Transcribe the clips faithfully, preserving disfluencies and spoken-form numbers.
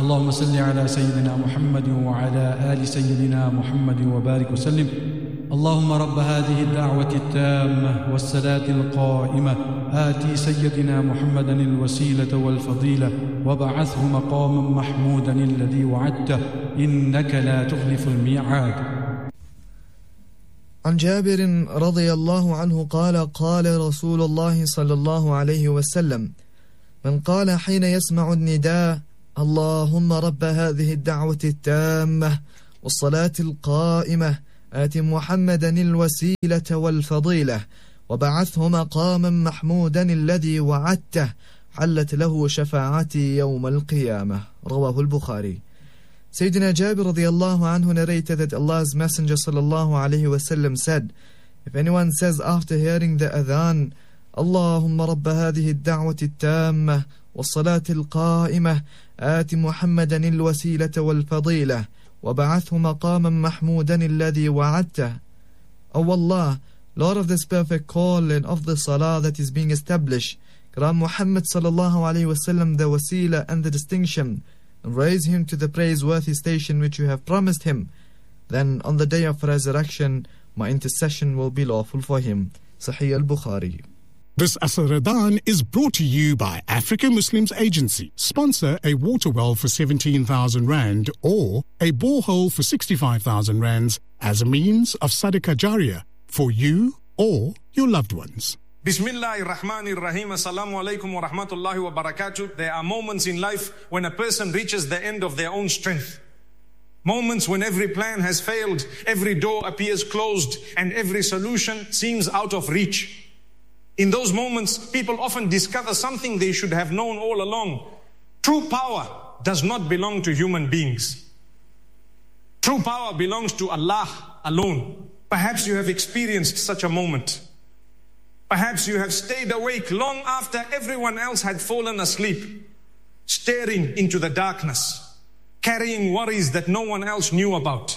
اللهم صل على سيدنا محمد وعلى آل سيدنا محمد وبارك وسلم. اللهم رب هذه الدعوة التامة والصلاة القائمة آتي سيدنا محمدا الوسيلة والفضيلة وبعثه مقاما محمودا الذي وعدته إنك لا تخلف الميعاد. عن جابر رضي الله عنه قال قال رسول الله صلى الله عليه وسلم: من قال حين يسمع النداء اللهم رب هذه الدعوة التامة والصلاة القائمة آت محمدا الوسيلة والفضيلة وبعثه مقاما محمودا الذي وعدته حلت له شفاعتي يوم القيامة. رواه البخاري. Sayyidina Jabir radiyallahu anhu narrated that Allah's Messenger sallallahu alayhi wasallam said, if anyone says after hearing the adhan, Allahumma rabba hadhihi ad-da'wati at-tammah was-salati al-qa'imah آت محمدا الوسيلة والفضيلة وبعثه مقاما محمودا الذي وعدته. O Allah, Lord of this perfect call and of the salah that is being established, grant Muhammad sallallahu alayhi wasallam the wasila and the distinction, and raise him to the praiseworthy station which you have promised him. Then on the day of resurrection, my intercession will be lawful for him. Sahih al-Bukhari. This Asr Ramadan is brought to you by Africa Muslims Agency. Sponsor a water well for seventeen thousand rand or a borehole for sixty-five thousand rands as a means of Sadaqah Jariyah for you or your loved ones. Bismillahir Rahmanir Rahim. Assalamu alaikum wa rahmatullahi wa barakatuh. There are moments in life when a person reaches the end of their own strength. Moments when every plan has failed, every door appears closed, and every solution seems out of reach. In those moments, people often discover something they should have known all along. True power does not belong to human beings. True power belongs to Allah alone. Perhaps you have experienced such a moment. Perhaps you have stayed awake long after everyone else had fallen asleep, staring into the darkness, carrying worries that no one else knew about.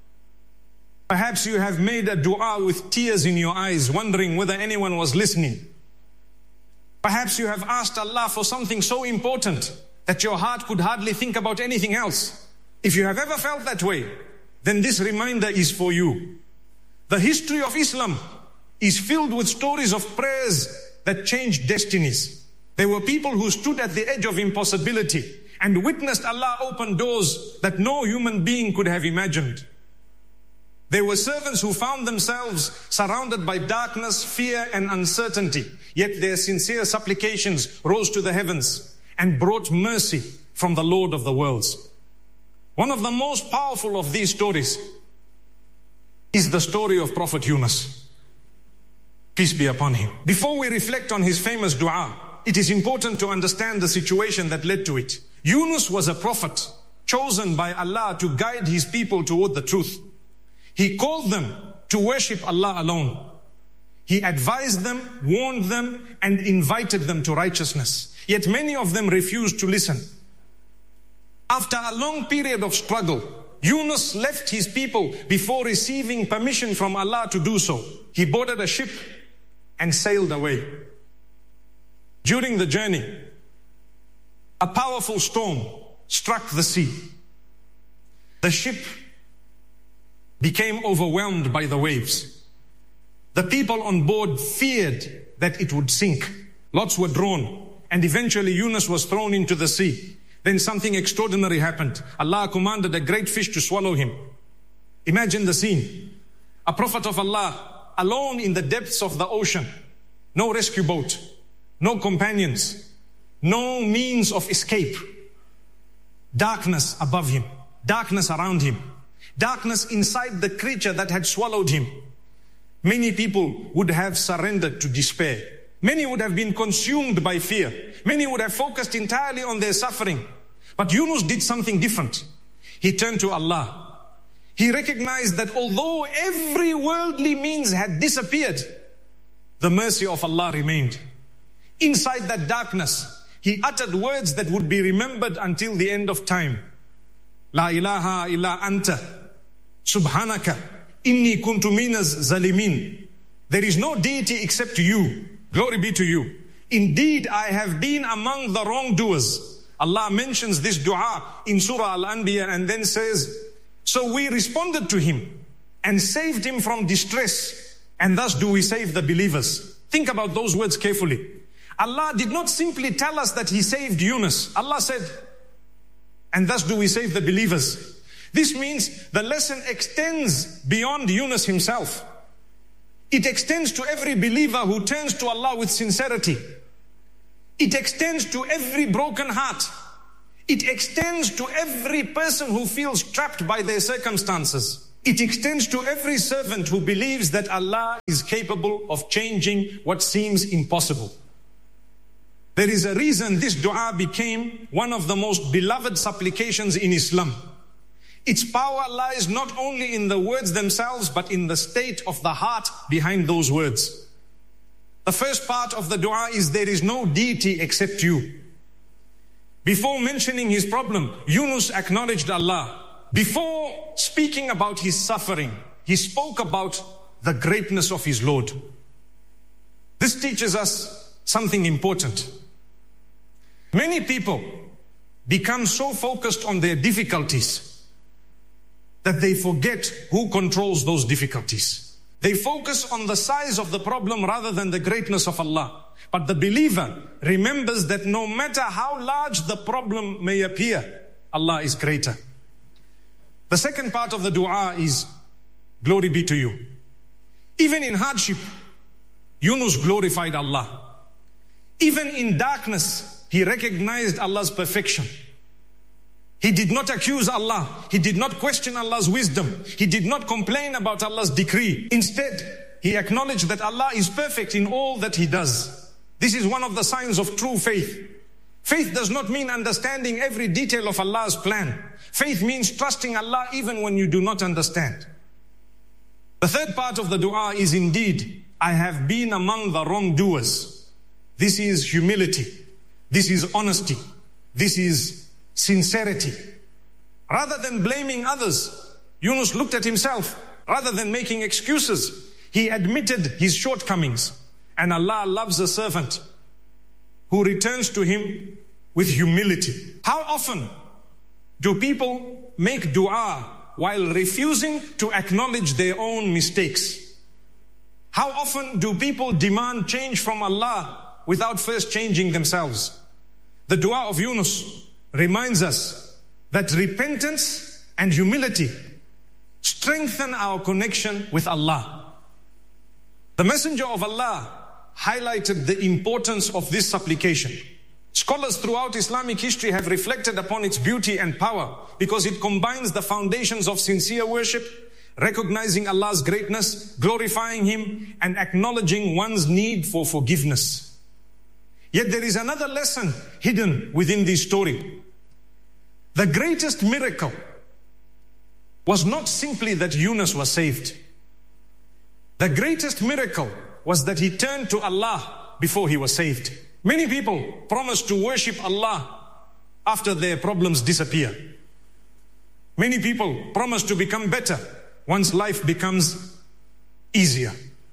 Perhaps you have made a dua with tears in your eyes, wondering whether anyone was listening. Perhaps you have asked Allah for something so important that your heart could hardly think about anything else. If you have ever felt that way, then this reminder is for you. The history of Islam is filled with stories of prayers that changed destinies. There were people who stood at the edge of impossibility and witnessed Allah open doors that no human being could have imagined. There were servants who found themselves surrounded by darkness, fear and uncertainty, yet their sincere supplications rose to the heavens and brought mercy from the Lord of the worlds. One of the most powerful of these stories is the story of Prophet Yunus. Peace be upon him. Before we reflect on his famous dua, it is important to understand the situation that led to it. Yunus was a prophet chosen by Allah to guide his people toward the truth. He called them to worship Allah alone. He advised them, warned them, and invited them to righteousness. Yet many of them refused to listen. After a long period of struggle, Yunus left his people before receiving permission from Allah to do so. He boarded a ship and sailed away. During the journey, a powerful storm struck the sea. The ship became overwhelmed by the waves. The people on board feared that it would sink. Lots were drawn, and eventually Yunus was thrown into the sea. Then something extraordinary happened. Allah commanded a great fish to swallow him. Imagine the scene. A prophet of Allah, alone in the depths of the ocean. No rescue boat, no companions, no means of escape. Darkness above him, darkness around him. Darkness inside the creature that had swallowed him. Many people would have surrendered to despair. Many would have been consumed by fear. Many would have focused entirely on their suffering. But Yunus did something different. He turned to Allah. He recognized that although every worldly means had disappeared, the mercy of Allah remained. Inside that darkness, he uttered words that would be remembered until the end of time. La ilaha illa anta, subhanaka, inni kuntu minaz zalimin. There is no deity except you. Glory be to you. Indeed, I have been among the wrongdoers. Allah mentions this dua in Surah Al-Anbiya and then says, so we responded to him and saved him from distress, and thus do we save the believers. Think about those words carefully. Allah did not simply tell us that He saved Yunus. Allah said, and thus do we save the believers. This means the lesson extends beyond Yunus himself. It extends to every believer who turns to Allah with sincerity. It extends to every broken heart. It extends to every person who feels trapped by their circumstances. It extends to every servant who believes that Allah is capable of changing what seems impossible. There is a reason this dua became one of the most beloved supplications in Islam. Its power lies not only in the words themselves, but in the state of the heart behind those words. The first part of the dua is, there is no deity except you. Before mentioning his problem, Yunus acknowledged Allah. Before speaking about his suffering, he spoke about the greatness of his Lord. This teaches us something important. Many people become so focused on their difficulties that they forget who controls those difficulties. They focus on the size of the problem rather than the greatness of Allah. But the believer remembers that no matter how large the problem may appear, Allah is greater. The second part of the dua is, glory be to you. Even in hardship, Yunus glorified Allah. Even in darkness, he recognized Allah's perfection. He did not accuse Allah. He did not question Allah's wisdom. He did not complain about Allah's decree. Instead, he acknowledged that Allah is perfect in all that He does. This is one of the signs of true faith. Faith does not mean understanding every detail of Allah's plan. Faith means trusting Allah even when you do not understand. The third part of the dua is, indeed, I have been among the wrongdoers. This is humility. This is honesty. This is sincerity. Rather than blaming others, Yunus looked at himself. Rather than making excuses, he admitted his shortcomings. And Allah loves a servant who returns to Him with humility. How often do people make dua while refusing to acknowledge their own mistakes? How often do people demand change from Allah without first changing themselves? The dua of Yunus reminds us that repentance and humility strengthen our connection with Allah. The Messenger of Allah highlighted the importance of this supplication. Scholars throughout Islamic history have reflected upon its beauty and power because it combines the foundations of sincere worship, recognizing Allah's greatness, glorifying Him, and acknowledging one's need for forgiveness. Yet there is another lesson hidden within this story. The greatest miracle was not simply that Yunus was saved. The greatest miracle was that he turned to Allah before he was saved. Many people promise to worship Allah after their problems disappear. Many people promise to become better once life becomes easier.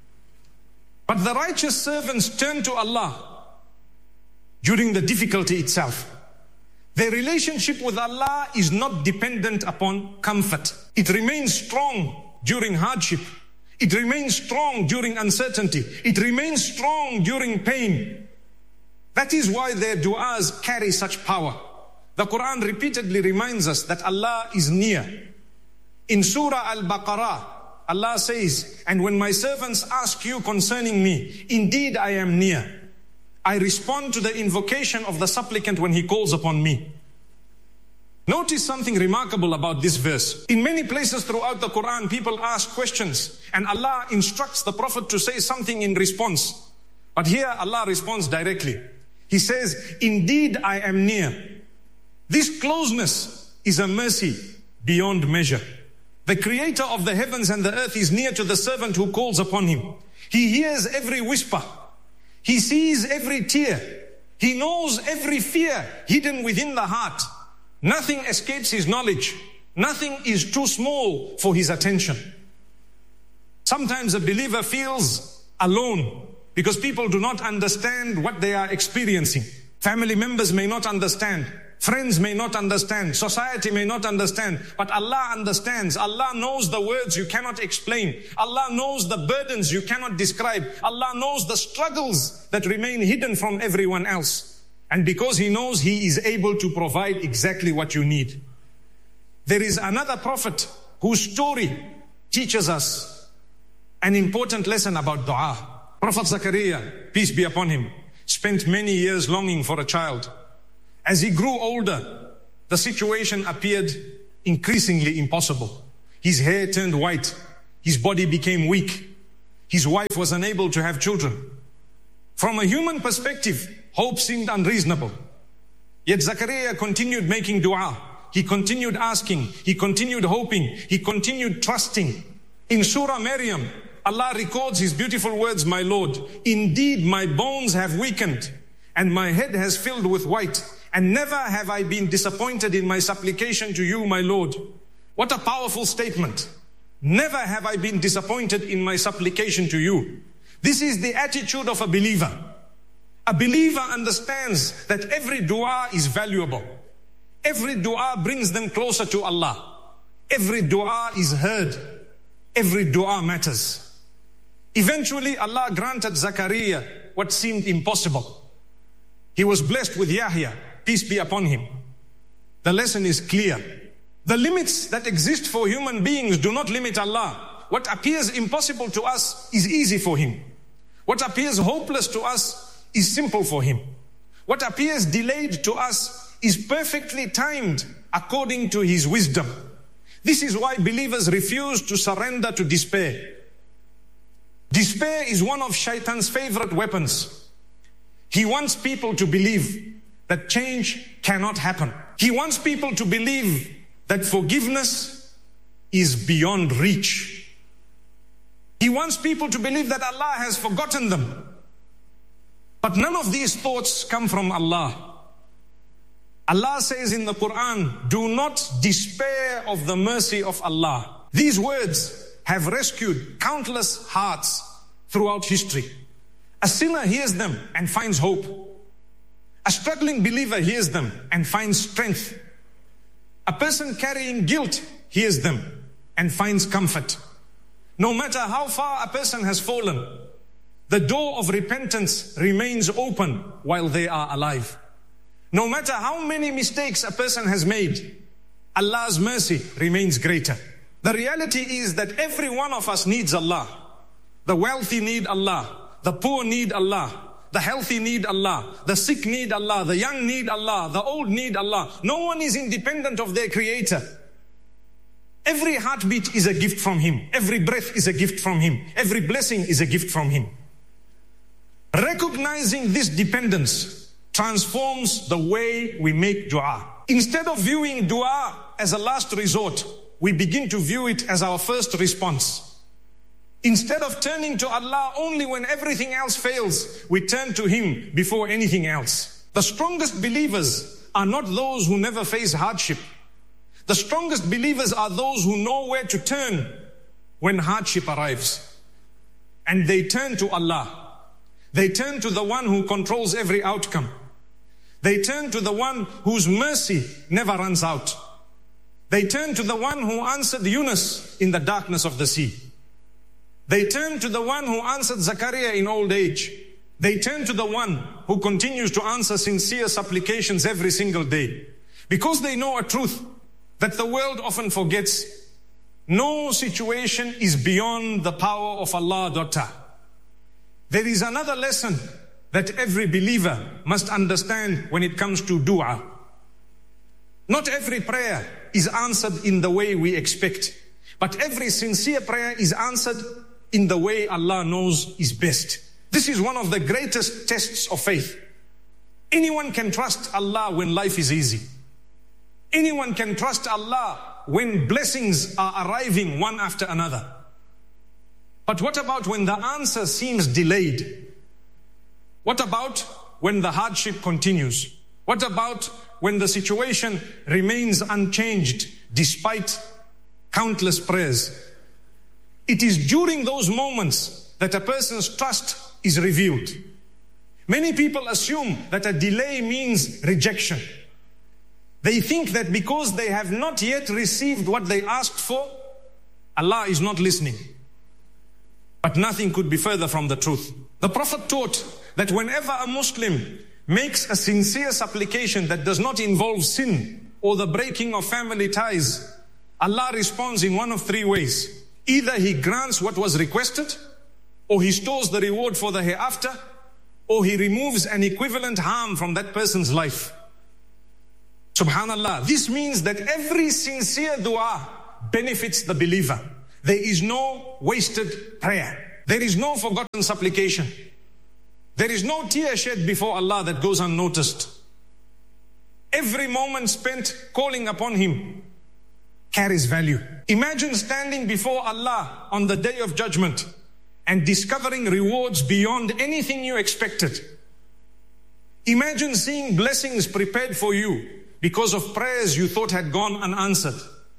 But the righteous servants turn to Allah during the difficulty itself. Their relationship with Allah is not dependent upon comfort. It remains strong during hardship. It remains strong during uncertainty. It remains strong during pain. That is why their du'as carry such power. The Quran repeatedly reminds us that Allah is near. In Surah Al-Baqarah, Allah says, and when my servants ask you concerning me, indeed I am near. I respond to the invocation of the supplicant when he calls upon me. Notice something remarkable about this verse. In many places throughout the Quran, people ask questions and Allah instructs the Prophet to say something in response. But here Allah responds directly. He says, indeed I am near. This closeness is a mercy beyond measure. The Creator of the heavens and the earth is near to the servant who calls upon Him. He hears every whisper. He sees every tear. He knows every fear hidden within the heart. Nothing escapes His knowledge. Nothing is too small for His attention. Sometimes a believer feels alone because people do not understand what they are experiencing. Family members may not understand. Friends may not understand, society may not understand, but Allah understands. Allah knows the words you cannot explain. Allah knows the burdens you cannot describe. Allah knows the struggles that remain hidden from everyone else. And because He knows, He is able to provide exactly what you need. There is another prophet whose story teaches us an important lesson about dua. Prophet Zakaria, peace be upon him, spent many years longing for a child. As he grew older, the situation appeared increasingly impossible. His hair turned white. His body became weak. His wife was unable to have children. From a human perspective, hope seemed unreasonable. Yet Zakaria continued making dua. He continued asking. He continued hoping. He continued trusting. In Surah Maryam, Allah records His beautiful words, "My Lord, indeed my bones have weakened and my head has filled with white. And never have I been disappointed in my supplication to you, my Lord." What a powerful statement. Never have I been disappointed in my supplication to you. This is the attitude of a believer. A believer understands that every dua is valuable. Every dua brings them closer to Allah. Every dua is heard. Every dua matters. Eventually, Allah granted Zakaria what seemed impossible. He was blessed with Yahya, peace be upon him. The lesson is clear. The limits that exist for human beings do not limit Allah. What appears impossible to us is easy for Him. What appears hopeless to us is simple for Him. What appears delayed to us is perfectly timed according to His wisdom. This is why believers refuse to surrender to despair. Despair is one of Shaitan's favorite weapons. He wants people to believe that change cannot happen. He wants people to believe that forgiveness is beyond reach. He wants people to believe that Allah has forgotten them. But none of these thoughts come from Allah. Allah says in the Quran, "Do not despair of the mercy of Allah." These words have rescued countless hearts throughout history. A sinner hears them and finds hope. A struggling believer hears them and finds strength. A person carrying guilt hears them and finds comfort. No matter how far a person has fallen, the door of repentance remains open while they are alive. No matter how many mistakes a person has made, Allah's mercy remains greater. The reality is that every one of us needs Allah. The wealthy need Allah. The poor need Allah. The healthy need Allah. The sick need Allah. The young need Allah. The old need Allah. No one is independent of their Creator. Every heartbeat is a gift from Him. Every breath is a gift from Him. Every blessing is a gift from Him. Recognizing this dependence transforms the way we make dua. Instead of viewing dua as a last resort, we begin to view it as our first response. Instead of turning to Allah only when everything else fails, we turn to Him before anything else. The strongest believers are not those who never face hardship. The strongest believers are those who know where to turn when hardship arrives. And they turn to Allah. They turn to the one who controls every outcome. They turn to the one whose mercy never runs out. They turn to the one who answered Yunus in the darkness of the sea. They turn to the one who answered Zakaria in old age. They turn to the one who continues to answer sincere supplications every single day. Because they know a truth that the world often forgets. No situation is beyond the power of Allah. Daughter. There is another lesson that every believer must understand when it comes to dua. Not every prayer is answered in the way we expect, but every sincere prayer is answered in the way Allah knows is best. This is one of the greatest tests of faith. Anyone can trust Allah when life is easy. Anyone can trust Allah when blessings are arriving one after another. But what about when the answer seems delayed? What about when the hardship continues? What about when the situation remains unchanged despite countless prayers? It is during those moments that a person's trust is revealed. Many people assume that a delay means rejection. They think that because they have not yet received what they asked for, Allah is not listening. But nothing could be further from the truth. The Prophet taught that whenever a Muslim makes a sincere supplication that does not involve sin or the breaking of family ties, Allah responds in one of three ways. Either He grants what was requested, or He stores the reward for the hereafter, or He removes an equivalent harm from that person's life. Subhanallah. This means that every sincere dua benefits the believer. There is no wasted prayer. There is no forgotten supplication. There is no tear shed before Allah that goes unnoticed. Every moment spent calling upon Him carries value. Imagine standing before Allah on the Day of Judgment and discovering rewards beyond anything you expected. Imagine seeing blessings prepared for you because of prayers you thought had gone unanswered.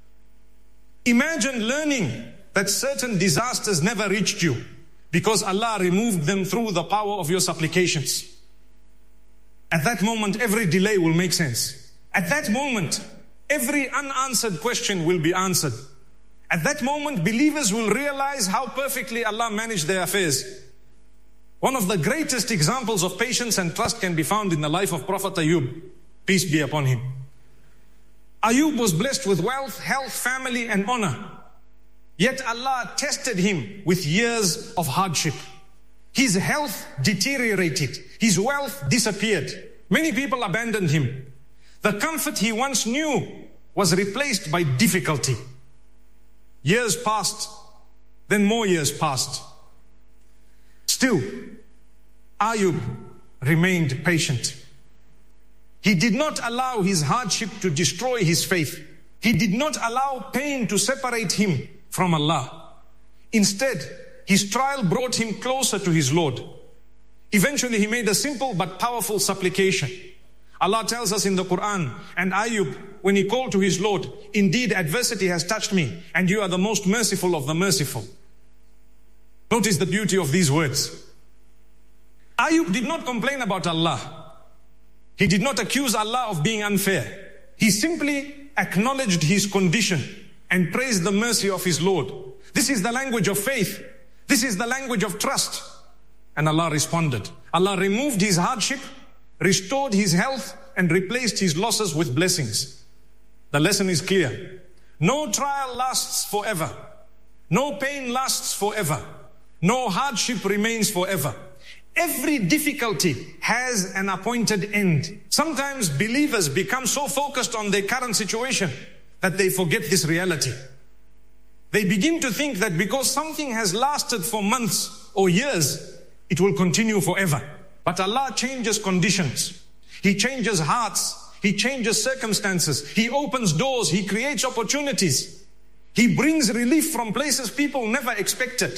Imagine learning that certain disasters never reached you because Allah removed them through the power of your supplications. At that moment, every delay will make sense. At that moment, every unanswered question will be answered. At that moment, believers will realize how perfectly Allah managed their affairs. One of the greatest examples of patience and trust can be found in the life of Prophet Ayub, peace be upon him. Ayub was blessed with wealth, health, family, and honor. Yet Allah tested him with years of hardship. His health deteriorated. His wealth disappeared. Many people abandoned him. The comfort he once knew was replaced by difficulty. Years passed, then more years passed. Still, Ayub remained patient. He did not allow his hardship to destroy his faith. He did not allow pain to separate him from Allah. Instead, his trial brought him closer to his Lord. Eventually, he made a simple but powerful supplication. Allah tells us in the Quran, and Ayub, when he called to his Lord, indeed adversity has touched me, and you are the most merciful of the merciful. Notice the beauty of these words. Ayub did not complain about Allah. He did not accuse Allah of being unfair. He simply acknowledged his condition and praised the mercy of his Lord. This is the language of faith. This is the language of trust. And Allah responded. Allah removed his hardship, restored his health, and replaced his losses with blessings. The lesson is clear. No trial lasts forever. No pain lasts forever. No hardship remains forever. Every difficulty has an appointed end. Sometimes believers become so focused on their current situation that they forget this reality. They begin to think that because something has lasted for months or years, it will continue forever. But Allah changes conditions. He changes hearts. He changes circumstances. He opens doors. He creates opportunities. He brings relief from places people never expected.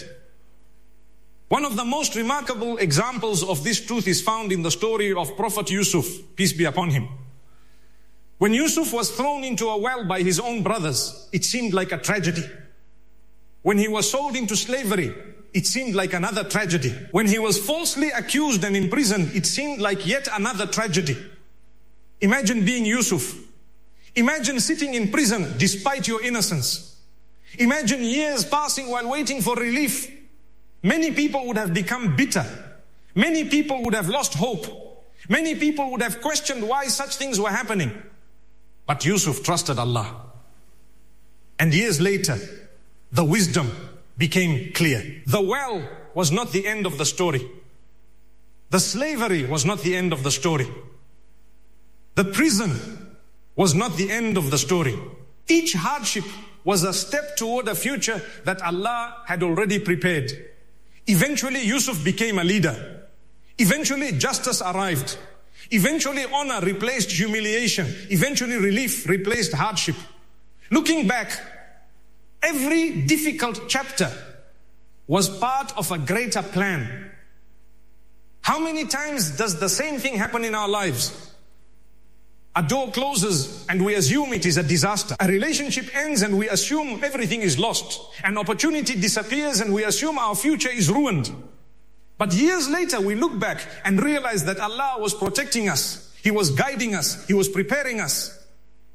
One of the most remarkable examples of this truth is found in the story of Prophet Yusuf, peace be upon him. When Yusuf was thrown into a well by his own brothers, it seemed like a tragedy. When he was sold into slavery, it seemed like another tragedy. When he was falsely accused and imprisoned, it seemed like yet another tragedy. Imagine being Yusuf. Imagine sitting in prison despite your innocence. Imagine years passing while waiting for relief. Many people would have become bitter. Many people would have lost hope. Many people would have questioned why such things were happening. But Yusuf trusted Allah. And years later, the wisdom became clear. The well was not the end of the story. The slavery was not the end of the story. The prison was not the end of the story. Each hardship was a step toward a future that Allah had already prepared. Eventually, Yusuf became a leader. Eventually, justice arrived. Eventually, honor replaced humiliation. Eventually, relief replaced hardship. Looking back, every difficult chapter was part of a greater plan. How many times does the same thing happen in our lives? A door closes and we assume it is a disaster. A relationship ends and we assume everything is lost. An opportunity disappears and we assume our future is ruined. But years later we look back and realize that Allah was protecting us. He was guiding us. He was preparing us.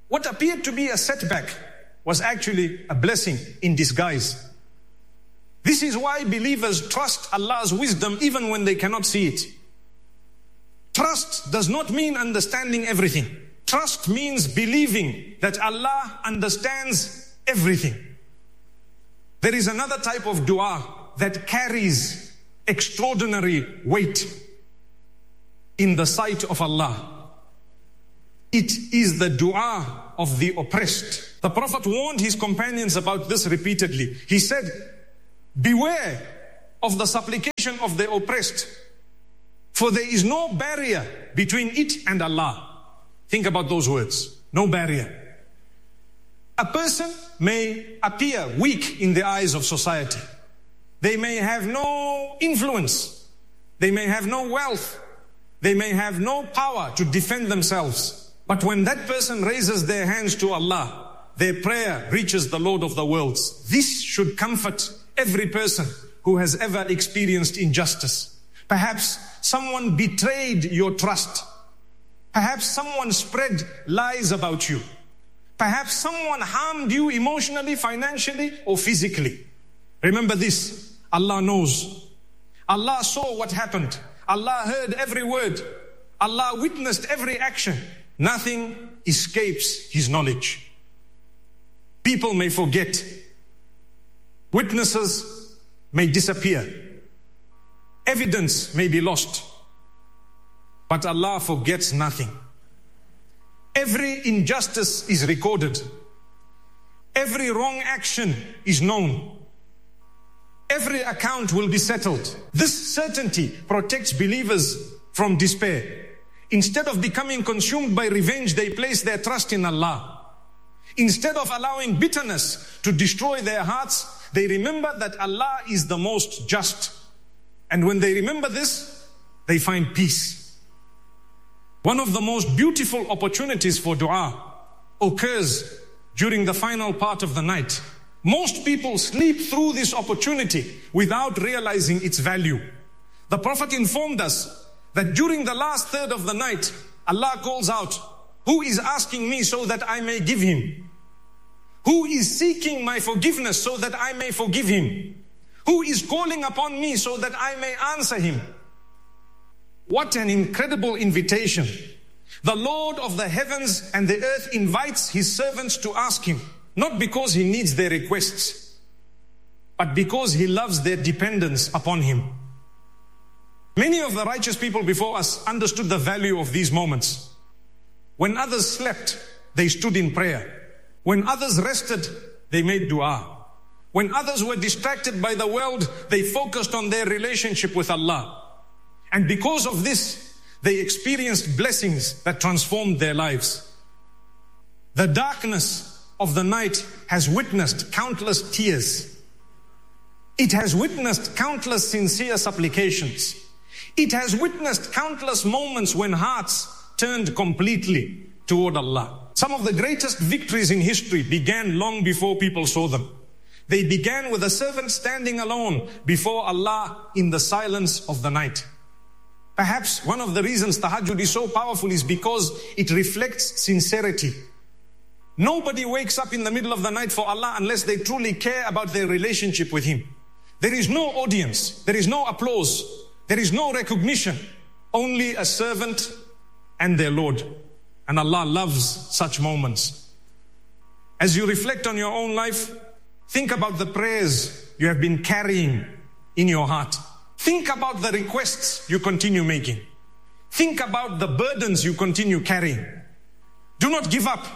what appeared to be a setback was actually a blessing in disguise. This is why believers trust Allah's wisdom even when they cannot see it. Trust does not mean understanding everything. Trust means believing that Allah understands everything. There is another type of dua that carries extraordinary weight in the sight of Allah. It is the dua of the oppressed. The Prophet warned his companions about this repeatedly. He said, beware of the supplication of the oppressed, for there is no barrier between it and Allah. Think about those words. No barrier. A person may appear weak in the eyes of society. They may have no influence. They may have no wealth. They may have no power to defend themselves. But when that person raises their hands to Allah, their prayer reaches the Lord of the worlds. This should comfort every person who has ever experienced injustice. Perhaps someone betrayed your trust. Perhaps someone spread lies about you. Perhaps someone harmed you emotionally, financially, or physically. Remember this, Allah knows. Allah saw what happened. Allah heard every word. Allah witnessed every action. Nothing escapes His knowledge. People may forget. Witnesses may disappear. Evidence may be lost. But Allah forgets nothing. Every injustice is recorded. Every wrong action is known. Every account will be settled. This certainty protects believers from despair. Instead of becoming consumed by revenge, they place their trust in Allah. Instead of allowing bitterness to destroy their hearts, they remember that Allah is the most just. And when they remember this, they find peace. One of the most beautiful opportunities for dua occurs during the final part of the night. Most people sleep through this opportunity without realizing its value. The Prophet informed us that during the last third of the night, Allah calls out, who is asking me so that I may give him? Who is seeking my forgiveness so that I may forgive him? Who is calling upon me so that I may answer him? What an incredible invitation. The Lord of the heavens and the earth invites His servants to ask Him, not because He needs their requests, but because He loves their dependence upon Him. Many of the righteous people before us understood the value of these moments. When others slept, they stood in prayer. When others rested, they made dua. When others were distracted by the world, they focused on their relationship with Allah. And because of this, they experienced blessings that transformed their lives. The darkness of the night has witnessed countless tears. It has witnessed countless sincere supplications. It has witnessed countless moments when hearts turned completely toward Allah. Some of the greatest victories in history began long before people saw them. They began with a servant standing alone before Allah in the silence of the night. Perhaps one of the reasons tahajjud is so powerful is because it reflects sincerity. Nobody wakes up in the middle of the night for Allah unless they truly care about their relationship with Him. There is no audience, there is no applause, there is no recognition, only a servant and their Lord. And Allah loves such moments. As you reflect on your own life, think about the prayers you have been carrying in your heart. Think about the requests you continue making. Think about the burdens you continue carrying. Do not give up.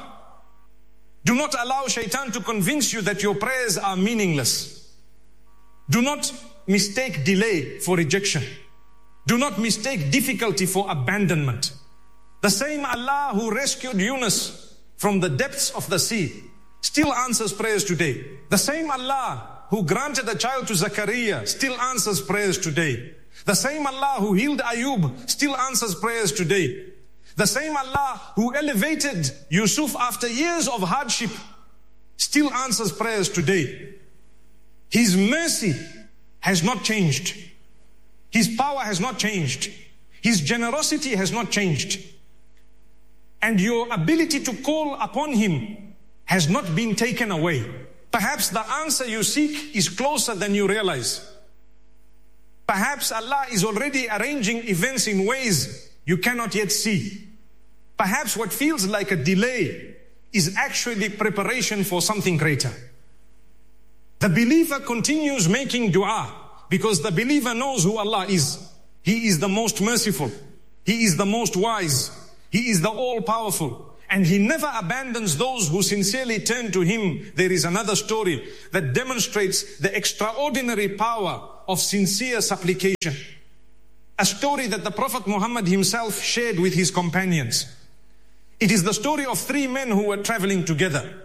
Do not allow shaitan to convince you that your prayers are meaningless. Do not mistake delay for rejection. Do not mistake difficulty for abandonment. The same Allah who rescued Yunus from the depths of the sea still answers prayers today. The same Allah who granted a child to Zakaria still answers prayers today. The same Allah who healed Ayub still answers prayers today. The same Allah who elevated Yusuf after years of hardship still answers prayers today. His mercy has not changed. His power has not changed. His generosity has not changed. and your ability to call upon Him has not been taken away. Perhaps the answer you seek is closer than you realize. Perhaps Allah is already arranging events in ways you cannot yet see. Perhaps what feels like a delay is actually preparation for something greater. The believer continues making dua because the believer knows who Allah is. He is the most merciful. He is the most wise. He is the all-powerful. And He never abandons those who sincerely turn to Him. There is another story that demonstrates the extraordinary power of sincere supplication. A story that the Prophet Muhammad himself shared with his companions. It is the story of three men who were traveling together.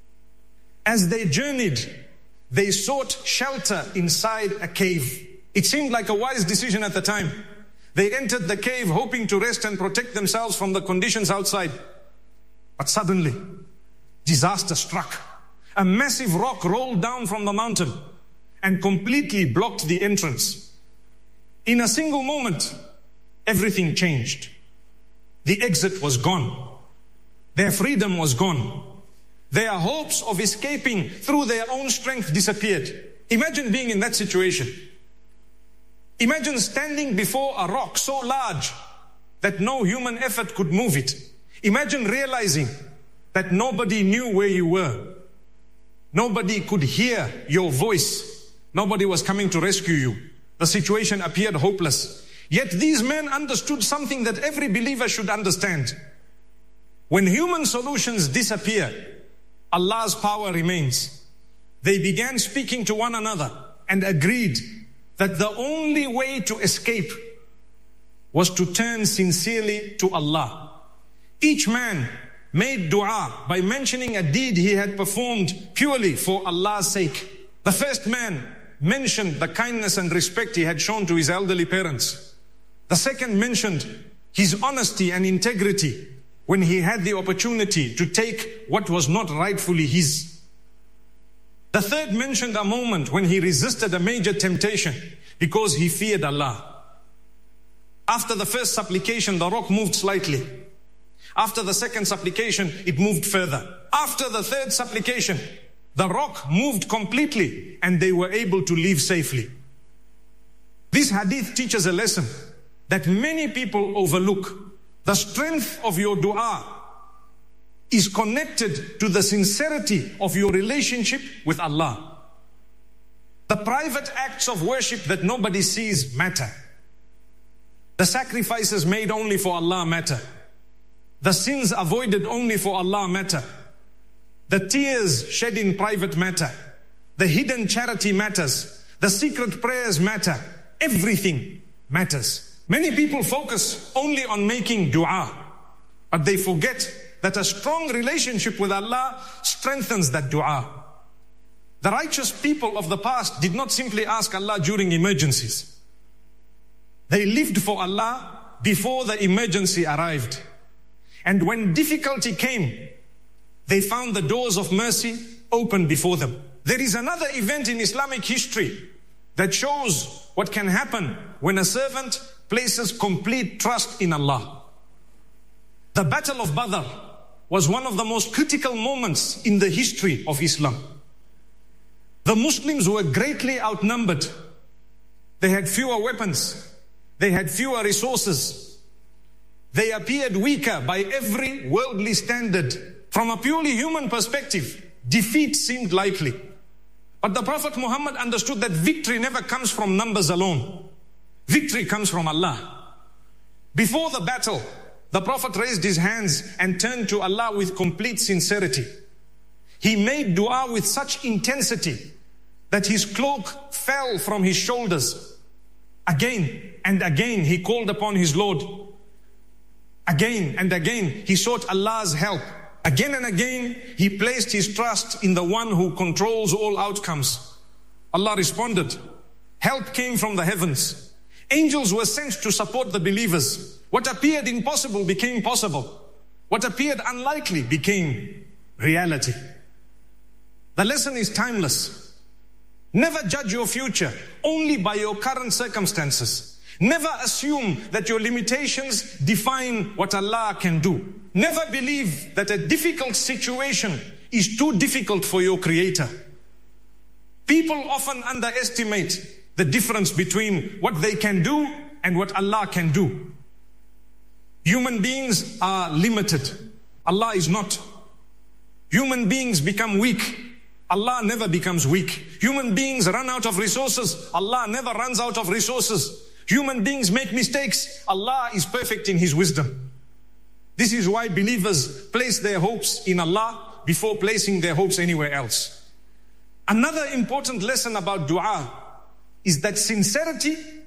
As they journeyed, they sought shelter inside a cave. It seemed like a wise decision at the time. They entered the cave hoping to rest and protect themselves from the conditions outside. But suddenly, disaster struck. A massive rock rolled down from the mountain and completely blocked the entrance. In a single moment, everything changed. The exit was gone. Their freedom was gone. Their hopes of escaping through their own strength disappeared. Imagine being in that situation. Imagine standing before a rock so large that no human effort could move it. Imagine realizing that nobody knew where you were. Nobody could hear your voice. Nobody was coming to rescue you. The situation appeared hopeless. Yet these men understood something that every believer should understand. When human solutions disappear, Allah's power remains. They began speaking to one another and agreed that the only way to escape was to turn sincerely to Allah. Each man made dua by mentioning a deed he had performed purely for Allah's sake. The first man mentioned the kindness and respect he had shown to his elderly parents. The second mentioned his honesty and integrity when he had the opportunity to take what was not rightfully his. The third mentioned a moment when he resisted a major temptation because he feared Allah. After the first supplication, the rock moved slightly. After the second supplication, it moved further. After the third supplication, the rock moved completely and they were able to leave safely. This hadith teaches a lesson that many people overlook. The strength of your dua is connected to the sincerity of your relationship with Allah. The private acts of worship that nobody sees matter. The sacrifices made only for Allah matter. The sins avoided only for Allah matter. The tears shed in private matter. The hidden charity matters. The secret prayers matter. Everything matters. Many people focus only on making dua, but they forget that a strong relationship with Allah strengthens that dua. The righteous people of the past did not simply ask Allah during emergencies. They lived for Allah before the emergency arrived. And when difficulty came, they found the doors of mercy open before them. There is another event in Islamic history that shows what can happen when a servant places complete trust in Allah. The Battle of Badr was one of the most critical moments in the history of Islam. The Muslims were greatly outnumbered. They had fewer weapons. They had fewer resources. They appeared weaker by every worldly standard. From a purely human perspective, defeat seemed likely. But the Prophet Muhammad understood that victory never comes from numbers alone. Victory comes from Allah. Before the battle, the Prophet raised his hands and turned to Allah with complete sincerity. He made dua with such intensity that his cloak fell from his shoulders. Again and again he called upon his Lord. Again and again he sought Allah's help. Again and again he placed his trust in the one who controls all outcomes. Allah responded. Help came from the heavens. Angels were sent to support the believers. What appeared impossible became possible. What appeared unlikely became reality. The lesson is timeless. Never judge your future only by your current circumstances. Never assume that your limitations define what Allah can do. Never believe that a difficult situation is too difficult for your Creator. People often underestimate the difference between what they can do and what Allah can do. Human beings are limited. Allah is not. Human beings become weak. Allah never becomes weak. Human beings run out of resources. Allah never runs out of resources. Human beings make mistakes. Allah is perfect in His wisdom. This is why believers place their hopes in Allah before placing their hopes anywhere else. Another important lesson about dua is that sincerity